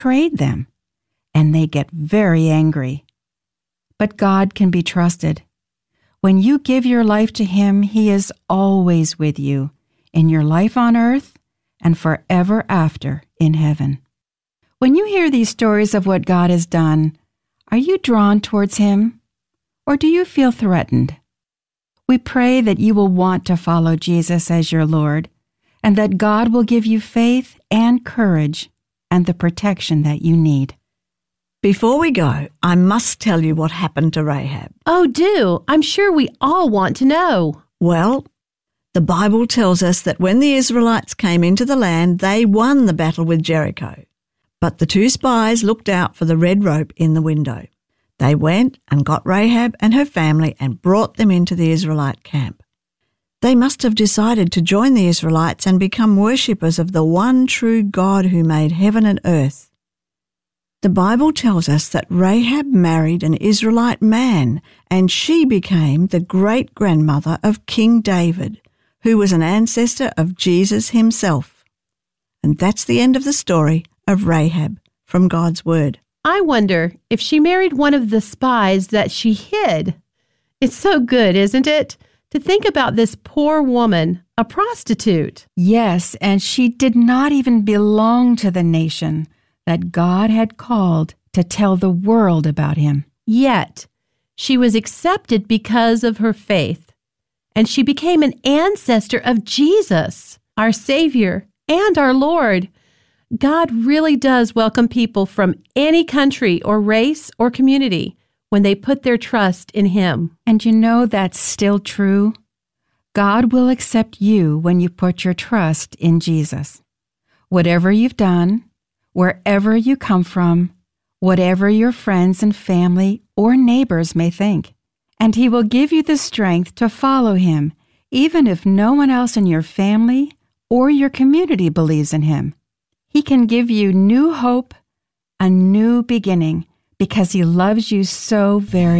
betrayed them, and they get very angry. But God can be trusted. When you give your life to Him, He is always with you, in your life on earth and forever after in heaven. When you hear these stories of what God has done, are you drawn towards Him, or do you feel threatened? We pray that you will want to follow Jesus as your Lord, and that God will give you faith and courage and the protection that you need. Before we go, I must tell you what happened to Rahab. Oh, do. I'm sure we all want to know. Well, the Bible tells us that when the Israelites came into the land, they won the battle with Jericho. But the two spies looked out for the red rope in the window. They went and got Rahab and her family and brought them into the Israelite camp. They must have decided to join the Israelites and become worshippers of the one true God who made heaven and earth. The Bible tells us that Rahab married an Israelite man, and she became the great-grandmother of King David, who was an ancestor of Jesus himself. And that's the end of the story of Rahab from God's Word. I wonder if she married one of the spies that she hid. It's so good, isn't it, to think about this poor woman, a prostitute. Yes, and she did not even belong to the nation that God had called to tell the world about Him. Yet, she was accepted because of her faith, and she became an ancestor of Jesus, our Savior and our Lord. God really does welcome people from any country or race or community when they put their trust in Him. And you know that's still true. God will accept you when you put your trust in Jesus. Whatever you've done, wherever you come from, whatever your friends and family or neighbors may think, and He will give you the strength to follow Him, even if no one else in your family or your community believes in Him. He can give you new hope, a new beginning, because He loves you so very